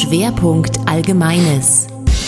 Schwerpunkt Allgemeines.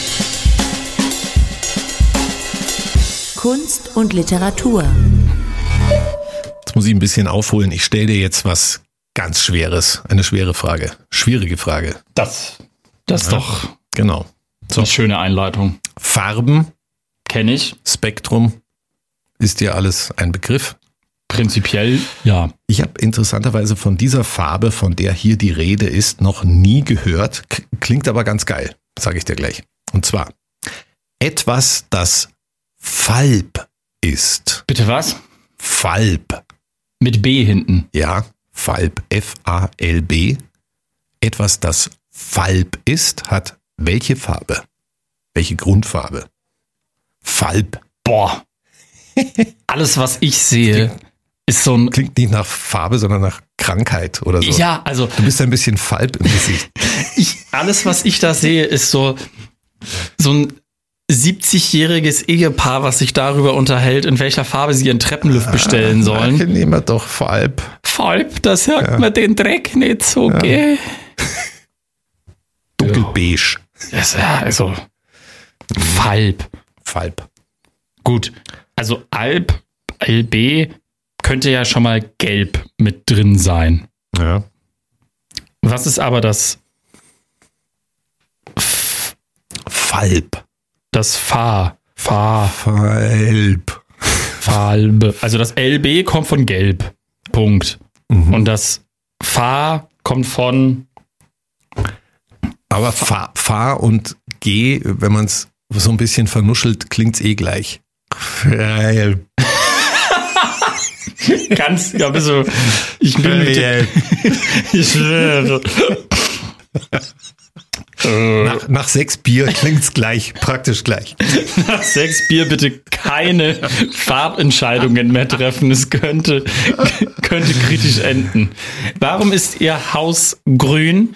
Kunst und Literatur. Jetzt muss ich ein bisschen aufholen. Ich stelle dir jetzt was ganz Schweres. Eine schwere Frage. Schwierige Frage. Das ist doch Genau. So. eine schöne Einleitung. Farben, Kenne ich. Spektrum, ist dir alles ein Begriff? Prinzipiell, ja. Ich habe interessanterweise von dieser Farbe, von der hier die Rede ist, noch nie gehört. Klingt aber ganz geil, sage ich dir gleich. Und zwar etwas, das Falb ist. Bitte was? Falb. Mit B hinten. Ja, Falb. F-A-L-B. Etwas, das Falb ist, hat welche Farbe? Welche Grundfarbe? Falb. Boah. Alles, was ich sehe, ist so ein... Klingt nicht nach Farbe, sondern nach Krankheit oder so. Ja, also... Du bist ein bisschen Falb im Gesicht. Alles, was ich da sehe, ist so ein 70-jähriges Ehepaar, was sich darüber unterhält, in welcher Farbe sie ihren Treppenlift bestellen sollen. Nehmen wir doch Falb. Falb, das hört mir den Dreck nicht so, gell? Dunkelbeige. Also Falb. Falb. Gut, also Alb, LB könnte ja schon mal gelb mit drin sein. Ja. Was ist aber das Falb. Das Falb. Falbe. Also das LB kommt von gelb. Punkt. Mhm. Und das Fa kommt von... Aber Fa und G, wenn man es so ein bisschen vernuschelt, klingt's eh gleich. Ganz, ja, so, ich bin mit dem, ich schwöre. Nach 6 Bier klingt's gleich, praktisch gleich. Nach 6 Bier bitte keine Farbentscheidungen mehr treffen. Es könnte kritisch enden. Warum ist Ihr Haus grün?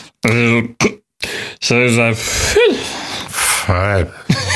Falb.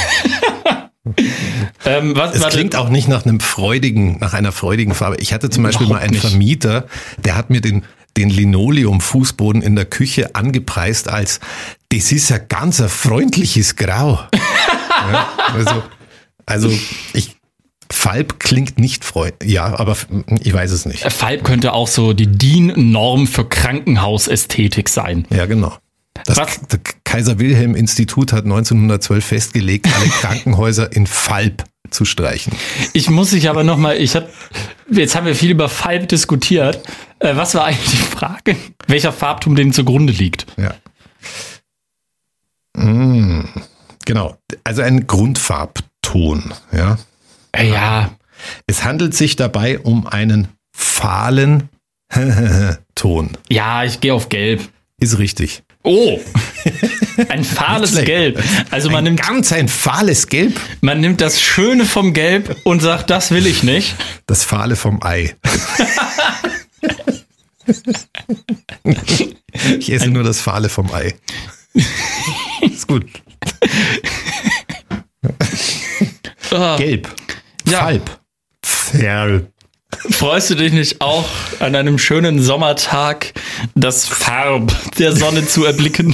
Es klingt auch nicht nach einer freudigen Farbe. Ich hatte zum Beispiel mal einen Vermieter, der hat mir den Linoleum-Fußboden in der Küche angepreist als, das ist ein ganz freundliches Grau. Ja, also Falb klingt nicht freundlich. Ja, aber ich weiß es nicht. Falb könnte auch so die DIN-Norm für Krankenhausästhetik sein. Ja, genau. Das Kaiser-Wilhelm-Institut hat 1912 festgelegt, alle Krankenhäuser in Falb zu streichen. Ich muss dich aber nochmal, jetzt haben wir viel über Falb diskutiert. Was war eigentlich die Frage? Welcher Farbton dem zugrunde liegt? Ja. Genau. Also ein Grundfarbton. Ja. Ja. Es handelt sich dabei um einen fahlen Ton. Ja, ich gehe auf Gelb. Ist richtig. Oh, ein fahles Gelb. Also man nimmt ein fahles Gelb. Man nimmt das Schöne vom Gelb und sagt, das will ich nicht. Das Fahle vom Ei. Ich esse nur das Fahle vom Ei. Ist gut. Gelb. Ja. Falb. Ferl. Freust du dich nicht auch an einem schönen Sommertag, das Farb der Sonne zu erblicken?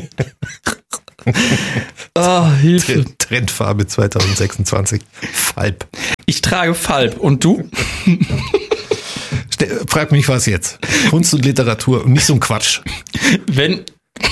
Hilfe. Trendfarbe 2026. Falb. Ich trage Falb. Und du? Frag mich was jetzt. Kunst und Literatur und nicht so ein Quatsch. Wenn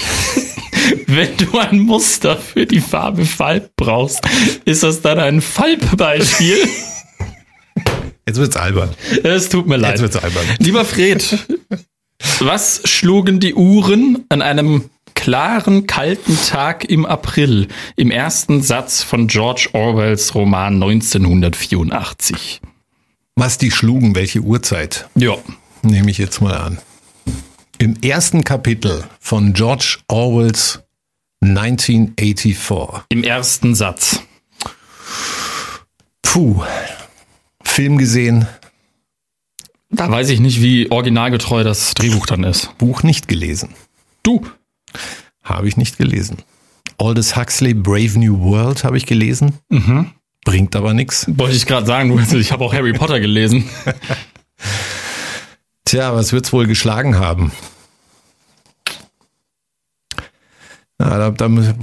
du ein Muster für die Farbe Falb brauchst, ist das dann ein Falb-Beispiel? Jetzt wird's albern. Es tut mir leid. Jetzt wird's albern. Lieber Fred, was schlugen die Uhren an einem klaren, kalten Tag im April im ersten Satz von George Orwells Roman 1984? Was die schlugen, welche Uhrzeit? Ja. Nehme ich jetzt mal an. Im ersten Kapitel von George Orwells 1984. Im ersten Satz. Puh. Film gesehen. Da weiß ich nicht, wie originalgetreu das Drehbuch dann ist. Buch nicht gelesen. Du? Habe ich nicht gelesen. Aldous Huxley, Brave New World habe ich gelesen. Mhm. Bringt aber nichts. Wollte ich gerade sagen, ich habe auch Harry Potter gelesen. Tja, was wird's wohl geschlagen haben? Ja,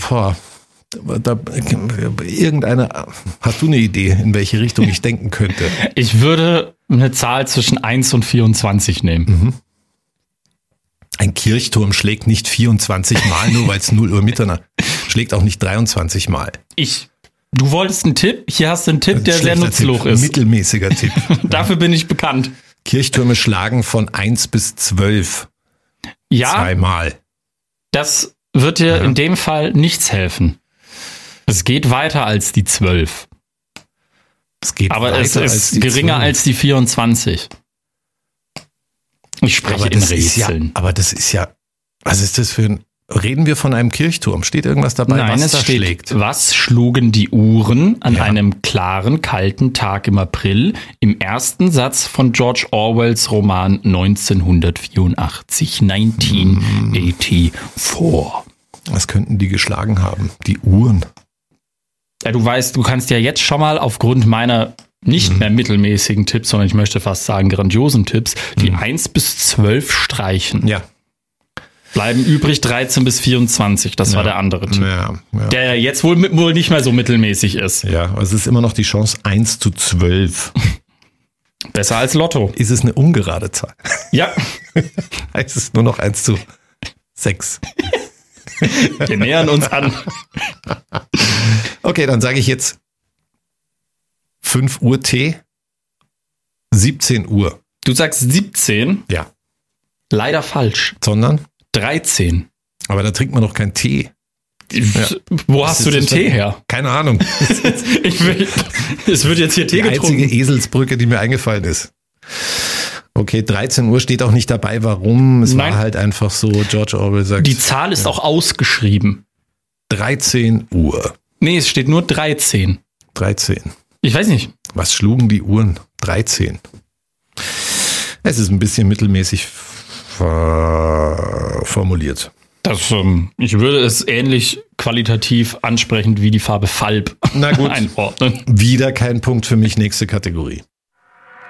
hast du eine Idee, in welche Richtung ich denken könnte? Ich würde eine Zahl zwischen 1 und 24 nehmen. Ein Kirchturm schlägt nicht 24 Mal, nur weil es 0 Uhr Mitternacht. Schlägt auch nicht 23 Mal. Du wolltest einen Tipp? Hier hast du einen Tipp, der sehr nutzlos ist. Mittelmäßiger Tipp. Dafür bin ich bekannt. Kirchtürme schlagen von 1 bis 12. Ja. 2 Mal. Das wird dir in dem Fall nichts helfen. Es geht weiter als die 12. Aber es ist geringer als die 24. Ich spreche in Rätseln. Aber das ist ja, was ist das für ein, reden wir von einem Kirchturm? Steht irgendwas dabei, Nein, was es steht, schlägt? Was schlugen die Uhren an einem klaren, kalten Tag im April im ersten Satz von George Orwells Roman 1984, 1984. Was könnten die geschlagen haben? Die Uhren. Ja, du weißt, du kannst ja jetzt schon mal aufgrund meiner nicht mehr mittelmäßigen Tipps, sondern ich möchte fast sagen grandiosen Tipps, die 1 bis 12 streichen. Ja. Bleiben übrig 13 bis 24. Das war der andere Tipp. Ja. Der jetzt wohl nicht mehr so mittelmäßig ist. Ja, aber es ist immer noch die Chance 1 zu 12. Besser als Lotto. Ist es eine ungerade Zahl? Ja. Heißt es nur noch 1 zu 6. Wir nähern uns an. Okay, dann sage ich jetzt 5 Uhr Tee, 17 Uhr. Du sagst 17? Ja. Leider falsch. Sondern? 13. Aber da trinkt man doch keinen Tee. Ja. Wo hast du den Tee her? Keine Ahnung. Es wird jetzt hier Tee getrunken. Die einzige Eselsbrücke, die mir eingefallen ist. Okay, 13 Uhr steht auch nicht dabei, warum. Es war halt einfach so, George Orwell sagt. Die Zahl ist auch ausgeschrieben. 13 Uhr. Nee, es steht nur 13. 13. Ich weiß nicht. Was schlugen die Uhren? 13. Es ist ein bisschen mittelmäßig formuliert. Ich würde es ähnlich qualitativ ansprechend wie die Farbe Falb einordnen. Na gut, Wieder kein Punkt für mich, nächste Kategorie.